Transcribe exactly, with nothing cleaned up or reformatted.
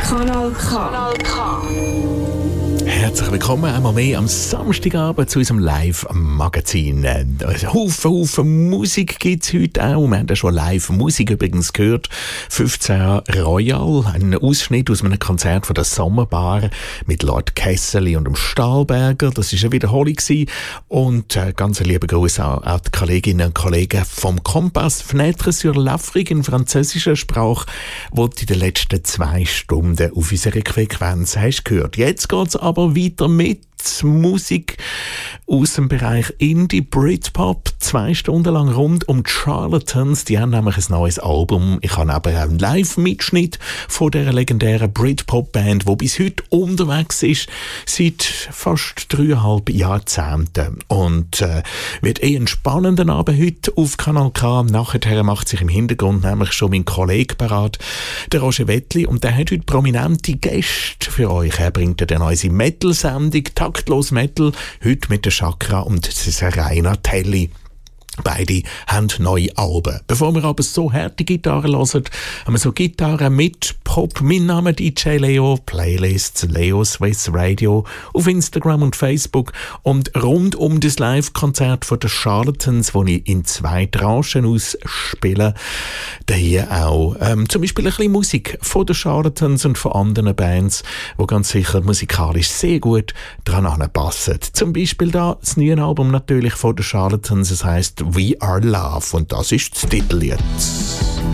Kanal K. Kanal K. Herzlich willkommen einmal mehr am Samstagabend zu unserem Live-Magazin. Ein Haufen, Haufen Musik gibt es heute auch. Wir haben ja schon Live-Musik übrigens gehört. fünfzehn Royal, ein Ausschnitt aus einem Konzert von der Sommerbar mit Lord Kesseli und dem Stahlberger. Das war eine Wiederholung gewesen. Und äh, ganz liebe Grüße auch an die Kolleginnen und Kollegen vom Kompass Fenêtre sur l'Afrique in französischer Sprache, wo du in den letzten zwei Stunden auf unsere Frequenz hast gehört. Jetzt geht es aber weiter mit Musik aus dem Bereich Indie Britpop, zwei Stunden lang rund um die Charlatans. Die haben nämlich ein neues Album. Ich habe aber einen Live-Mitschnitt von dieser legendären Britpop-Band, die bis heute unterwegs ist, seit fast dreieinhalb Jahrzehnten. Und äh, wird eh ein spannender Abend heute auf Kanal K. Nachher macht sich im Hintergrund nämlich schon mein Kollege parat, der Roger Wettli, und der hat heute prominente Gäste für euch. Er bringt eine neue Metal-Sendung, Taktlos Metal, heute mit der Chakra und Serena Telly. Beide haben neue Alben. Bevor wir aber so harte Gitarren hören, haben wir so Gitarren mit Pop. Mein Name D J Leo, Playlists Leo Swiss Radio auf Instagram und Facebook. Und rund um das Live-Konzert von den Charlatans, das ich in zwei Tranchen ausspiele, da hier auch ähm, zum Beispiel ein bisschen Musik von den Charlatans und von anderen Bands, die ganz sicher musikalisch sehr gut dran anpassen. Zum Beispiel da das neue Album natürlich von den Charlatans, das heisst We Are Love, und das ist das Titellied.